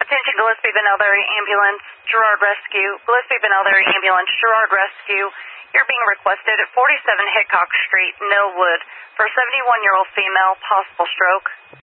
Attention Gillespie Benelberry Ambulance, Girard Rescue. Gillespie Benelberry Ambulance, Girard Rescue. You're being requested at 47 Hickok Street, Millwood, for a 71-year-old female, possible stroke.